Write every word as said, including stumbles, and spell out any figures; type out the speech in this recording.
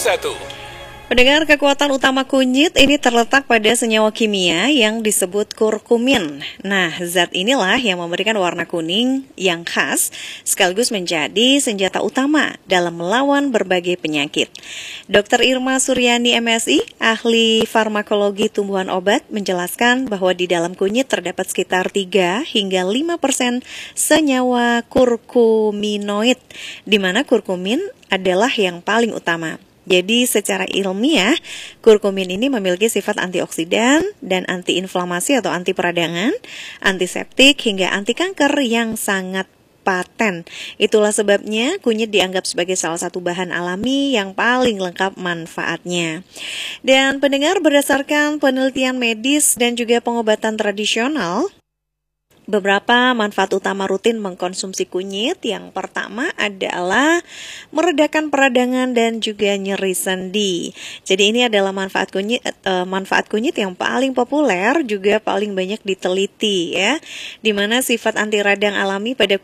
satu. Pendengar, kekuatan utama kunyit ini terletak pada senyawa kimia yang disebut kurkumin. Nah, zat inilah yang memberikan warna kuning yang khas sekaligus menjadi senjata utama dalam melawan berbagai penyakit. dokter Irma Suryani M Si, ahli farmakologi tumbuhan obat, menjelaskan bahwa di dalam kunyit terdapat sekitar tiga hingga lima persen senyawa kurkuminoid, di mana kurkumin adalah yang paling utama. Jadi secara ilmiah, kurkumin ini memiliki sifat antioksidan dan antiinflamasi atau anti peradangan, antiseptik hingga anti kanker yang sangat paten. Itulah sebabnya kunyit dianggap sebagai salah satu bahan alami yang paling lengkap manfaatnya. Dan pendengar, berdasarkan penelitian medis dan juga pengobatan tradisional, beberapa manfaat utama rutin mengkonsumsi kunyit. Yang pertama adalah meredakan peradangan dan juga nyeri sendi. Jadi ini adalah manfaat kunyit, eh, manfaat kunyit yang paling populer juga paling banyak diteliti ya. Dimana sifat anti radang alami pada